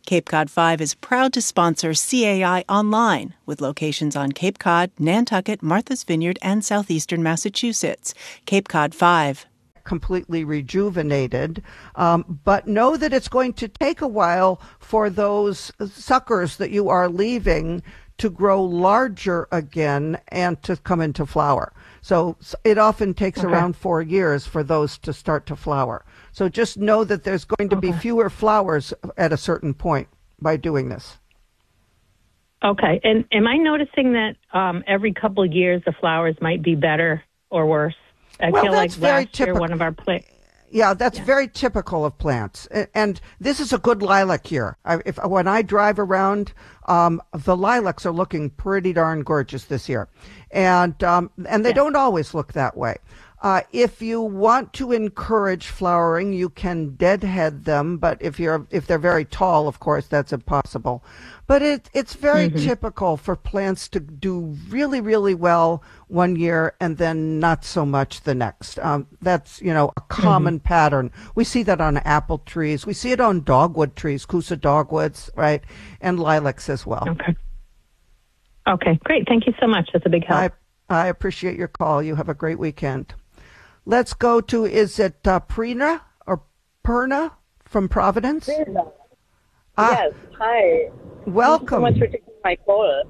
Cape Cod 5 is proud to sponsor CAI Online, with locations on Cape Cod, Nantucket, Martha's Vineyard, and southeastern Massachusetts. Cape Cod 5. Completely rejuvenated, but know that it's going to take a while for those suckers that you are leaving to grow larger again and to come into flower. So it often takes around 4 years for those to start to flower. So just know that there's going to be fewer flowers at a certain point by doing this. Okay. And am I noticing that every couple of years the flowers might be better or worse? I feel like last year one of our plants. Yeah, that's very typical of plants. And this is a good lilac year. When I drive around, the lilacs are looking pretty darn gorgeous this year. And they don't always look that way. If you want to encourage flowering, you can deadhead them, but if they're very tall, of course, that's impossible. But it's very typical for plants to do really, really well one year and then not so much the next. That's, a common pattern. We see that on apple trees. We see it on dogwood trees, Kousa dogwoods, right? And lilacs as well. Okay, great. Thank you so much. That's a big help. I appreciate your call. You have a great weekend. Let's go to, is it Prina or Perna from Providence? Prina. Yes, hi. Welcome. Thank you so much for taking my call.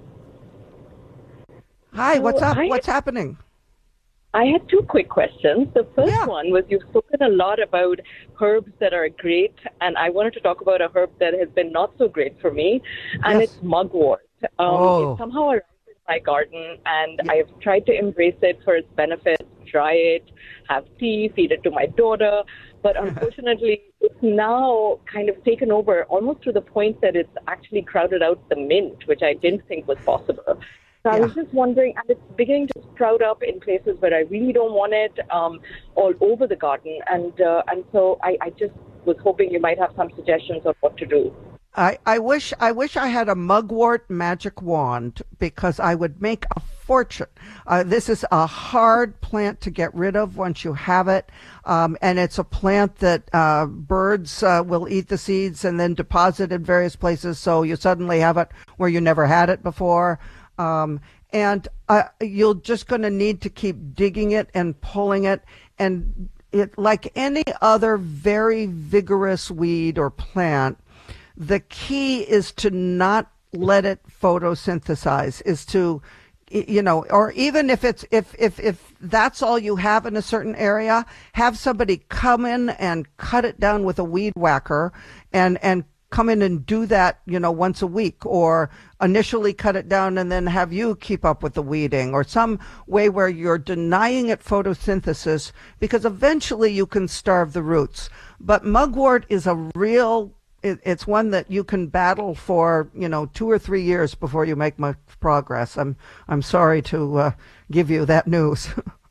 Hi, what's up? What's happening? I had two quick questions. The first one was, you've spoken a lot about herbs that are great, and I wanted to talk about a herb that has been not so great for me, and it's mugwort. It's somehow around in my garden, and I've tried to embrace it for its benefits, dry it, have tea, feed it to my daughter, but unfortunately it's now kind of taken over almost to the point that it's actually crowded out the mint, which I didn't think was possible. So I was just wondering, and it's beginning to sprout up in places where I really don't want it, all over the garden, and so I just was hoping you might have some suggestions on what to do. I wish I had a mugwort magic wand, because I would make a fortune. This is a hard plant to get rid of once you have it, and it's a plant that birds will eat the seeds and then deposit in various places, so you suddenly have it where you never had it before. And you're just going to need to keep digging it and pulling it, and it, like any other very vigorous weed or plant, the key is to not let it photosynthesize, is to, or even if that's all you have in a certain area, have somebody come in and cut it down with a weed whacker and come in and do that, once a week, or initially cut it down and then have you keep up with the weeding, or some way where you're denying it photosynthesis, because eventually you can starve the roots. But mugwort is it's one that you can battle for, 2 or 3 years before you make much progress. I'm sorry to give you that news.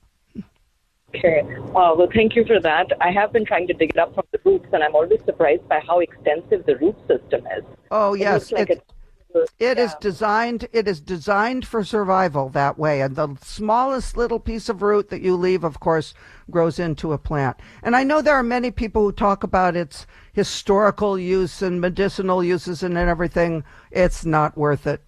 Okay. Well, thank you for that. I have been trying to dig it up from the roots, and I'm always surprised by how extensive the root system is. Oh, yes. It is designed for survival that way. And the smallest little piece of root that you leave, of course, grows into a plant. And I know there are many people who talk about its historical use and medicinal uses and everything. It's not worth it,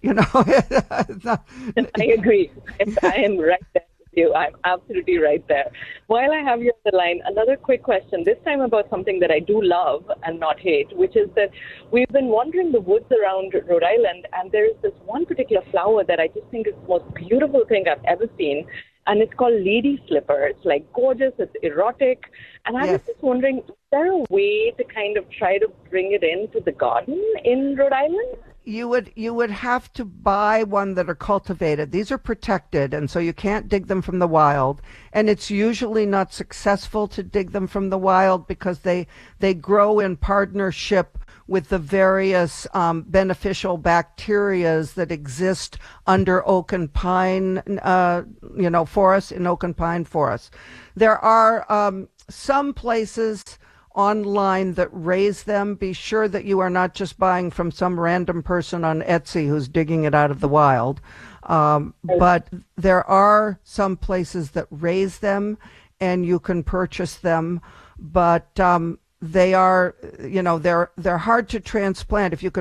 I agree. I am right there. I'm absolutely right there. While I have you on the line, another quick question, this time about something that I do love and not hate, which is that we've been wandering the woods around Rhode Island, and there is this one particular flower that I just think is the most beautiful thing I've ever seen, and it's called lady slipper. It's like gorgeous, it's erotic, and I was just wondering, is there a way to kind of try to bring it into the garden in Rhode Island? You would have to buy one that are cultivated. These are protected, and so you can't dig them from the wild. And it's usually not successful to dig them from the wild because they grow in partnership with the various beneficial bacterias that exist under oak and pine, forests, in oak and pine forests. There are some places online that raise them. Be sure that you are not just buying from some random person on Etsy who's digging it out of the wild. But there are some places that raise them, and you can purchase them. But they are, they're hard to transplant. If you can